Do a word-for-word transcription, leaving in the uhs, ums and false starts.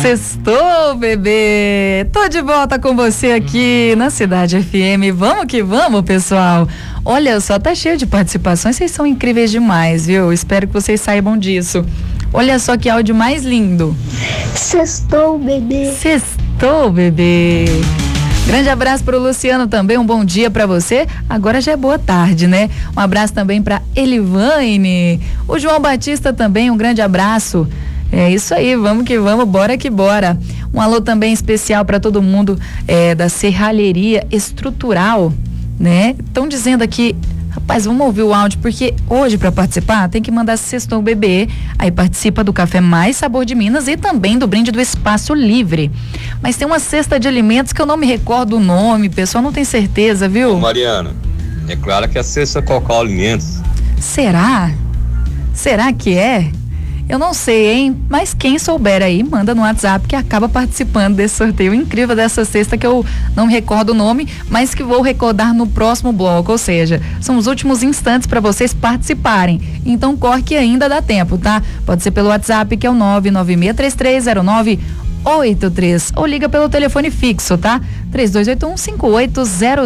Sextou, bebê! Tô de volta com você aqui na Cidade F M. Vamos que vamos, pessoal! Olha só, tá cheio de participações, vocês são incríveis demais, viu? Espero que vocês saibam disso. Olha só que áudio mais lindo. Sextou, bebê. Sextou, bebê. Grande abraço pro Luciano também, um bom dia pra você. Agora já é boa tarde, né? Um abraço também pra Elivane. O João Batista também, um grande abraço. É isso aí, vamos que vamos, bora que bora. Um alô também especial para todo mundo é, da Serralheria Estrutural, né? Estão dizendo aqui, rapaz, vamos ouvir o áudio, porque hoje para participar tem que mandar Sextou Bebê, aí participa do Café Mais Sabor de Minas e também do brinde do Espaço Livre. Mas tem uma cesta de alimentos que eu não me recordo o nome, pessoal, não tem certeza, viu? Ô Mariana, é claro que é a cesta Cocó Alimentos. Será? Será que é? Eu não sei, hein? Mas quem souber aí, manda no WhatsApp que acaba participando desse sorteio incrível dessa cesta que eu não me recordo o nome, mas que vou recordar no próximo bloco, ou seja, são os últimos instantes para vocês participarem. Então corre que ainda dá tempo, tá? Pode ser pelo WhatsApp que é o nove nove seis três três zero nove oito três ou liga pelo telefone fixo, tá? três dois oito um cinco oito zero